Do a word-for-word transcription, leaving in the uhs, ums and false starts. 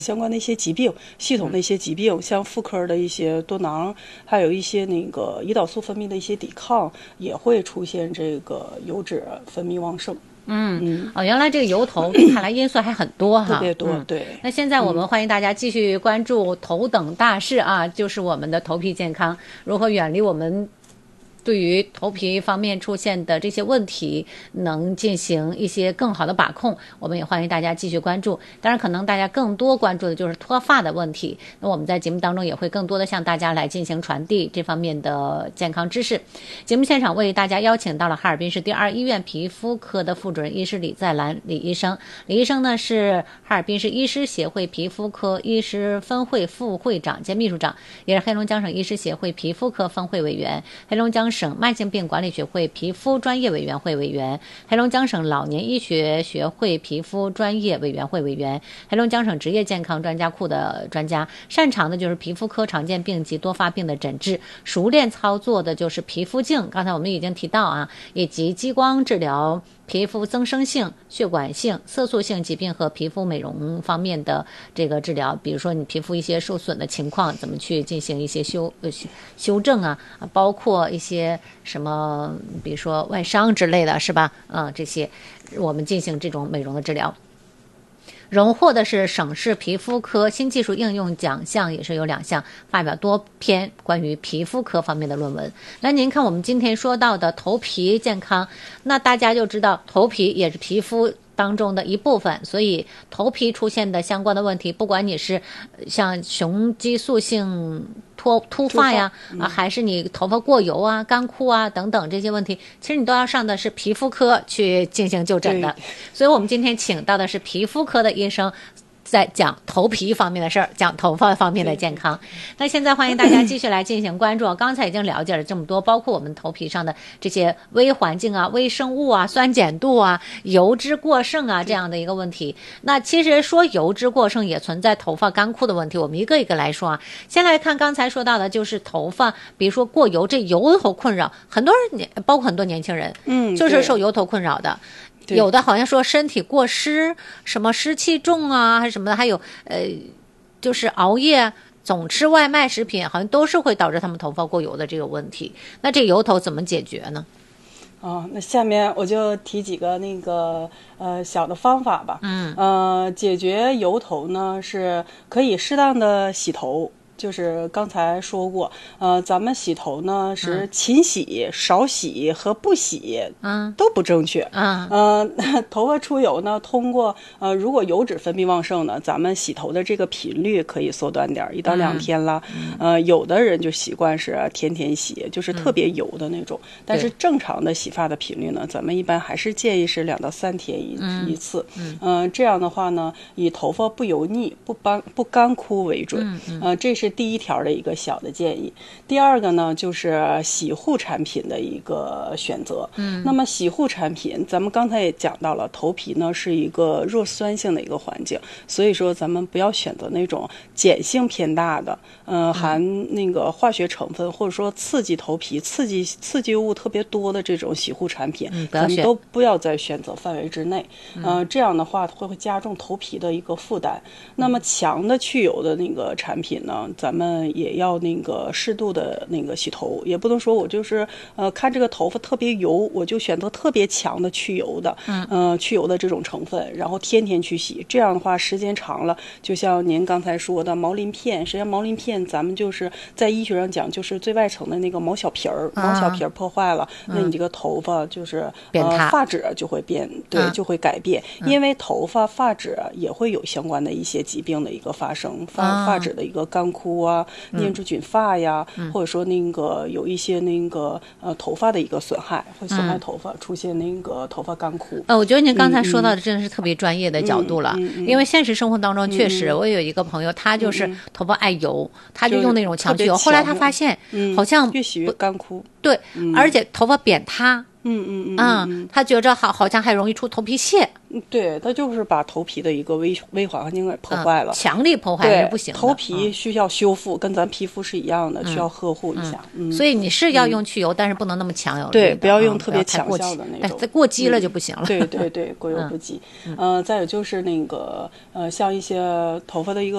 相关的一些疾病，系统的一些疾病，像妇科的一些多囊，还有一些那个胰岛素分泌的一些抵抗，也会出现这个油脂分泌旺盛。 嗯嗯哦，原来这个油头看来因素还很多哈， 特别多、嗯。对。 那现在我们欢迎大家继续关注头等大事啊，嗯、就是我们的头皮健康，如何远离我们对于头皮方面出现的这些问题能进行一些更好的把控，我们也欢迎大家继续关注。当然可能大家更多关注的就是脱发的问题，那我们在节目当中也会更多的向大家来进行传递这方面的健康知识。节目现场为大家邀请到了哈尔滨市第二医院皮肤科的副主任医师李在兰李医生。李医生呢是哈尔滨市医师协会皮肤科医师分会副会长兼秘书长，也是黑龙江省医师协会皮肤科分会委员，黑龙江省慢性病管理学会皮肤专业委员会委员，黑龙江省老年医学学会皮肤专业委员会委员，黑龙江省职业健康专家库的专家，擅长的就是皮肤科常见病及多发病的诊治，熟练操作的就是皮肤镜，刚才我们已经提到啊，以及激光治疗皮肤增生性、血管性、色素性疾病和皮肤美容方面的这个治疗，比如说你皮肤一些受损的情况，怎么去进行一些修呃修正啊，包括一些什么，比如说外伤之类的，是吧？嗯，这些我们进行这种美容的治疗。荣获的是省市皮肤科新技术应用奖项，也是有两项，发表多篇关于皮肤科方面的论文。那您看我们今天说到的头皮健康，那大家就知道头皮也是皮肤当中的一部分，所以头皮出现的相关的问题，不管你是像雄激素性脱秃发呀、嗯、啊，还是你头发过油啊、干枯啊等等这些问题，其实你都要上的是皮肤科去进行就诊的。所以我们今天请到的是皮肤科的医生，在讲头皮方面的事儿，讲头发方面的健康。那现在欢迎大家继续来进行关注。刚才已经了解了这么多，包括我们头皮上的这些微环境啊、微生物啊、酸碱度啊、油脂过剩啊这样的一个问题。那其实说油脂过剩也存在头发干枯的问题，我们一个一个来说啊。先来看刚才说到的就是头发，比如说过油，这油头困扰很多人，包括很多年轻人，嗯，就是受油头困扰的。有的好像说身体过湿，什么湿气重啊，还是什么的，还有呃，就是熬夜、总吃外卖食品，好像都是会导致他们头发过油的这个问题。那这油头怎么解决呢？ 哦，那下面我就提几个那个呃小的方法吧。嗯，呃，解决油头呢是可以适当的洗头。就是刚才说过，呃，咱们洗头呢是勤洗、嗯、少洗和不洗，嗯，都不正确，嗯，呃，头发出油呢，通过呃，如果油脂分泌旺盛呢，咱们洗头的这个频率可以缩短点，一到两天啦，嗯、呃，有的人就习惯是天天洗，就是特别油的那种，嗯、但是正常的洗发的频率呢，咱们一般还是建议是两到三天一、嗯、一次，嗯、呃，这样的话呢，以头发不油腻、不干不干枯为准，嗯嗯、呃，这是第一条的一个小的建议。第二个呢，就是洗护产品的一个选择。嗯，那么洗护产品，咱们刚才也讲到了，头皮呢是一个弱酸性的一个环境，所以说咱们不要选择那种碱性偏大的，呃，含那个化学成分或者说刺激头皮、刺激刺激物特别多的这种洗护产品，嗯、咱们都不要在选择范围之内。嗯、呃，这样的话会会加重头皮的一个负担。那么强的去油的那个产品呢，咱们也要那个适度的那个洗头，也不能说我就是呃看这个头发特别油，我就选择特别强的去油的，嗯呃去油的这种成分，然后天天去洗，这样的话时间长了，就像您刚才说的毛鳞片，实际上毛鳞片咱们就是在医学上讲，就是最外层的那个毛小皮儿，毛小皮儿破坏了，嗯、那你这个头发就是呃发质就会变，对，嗯、就会改变，嗯、因为头发发质也会有相关的一些疾病的一个发生，发发质的一个干枯啊。念珠菌发呀、嗯，或者说那个有一些那个呃头发的一个损害，会损害头发，嗯、出现那个头发干枯。 呃，我觉得您刚才说到的真的是特别专业的角度了，嗯嗯嗯、因为现实生活当中确实，嗯、我有一个朋友，他就是头发爱油，嗯、他就用那种强去油，后来他发现，嗯、好像越洗越干枯。 对，嗯、而且头发扁塌。 嗯嗯嗯啊、 嗯， 他觉着好好像还容易出头皮屑， 嗯，对，它就是把头皮的一个微微环境给破坏了， 嗯、强力破坏对， 是不行的。 头皮需要修复，跟咱皮肤是一样的，需要呵护一下。嗯， 所以你是要用去油，但是不能那么强有力的， 对，不要用啊特别强不要太过激效的那种， 但再过激了就不行了。 对对对，过犹不及。呃，再有就是那个呃，像一些头发的一个